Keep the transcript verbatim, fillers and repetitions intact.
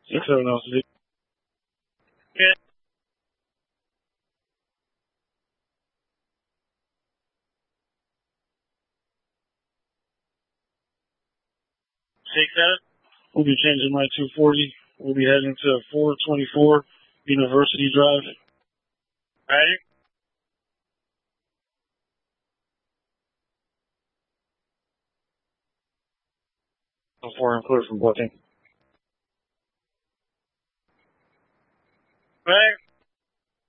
six seven L C D. Yeah. Take that. We'll be changing my two forty. We'll be heading to four twenty-four University Drive. Ready? Four and clear from booking.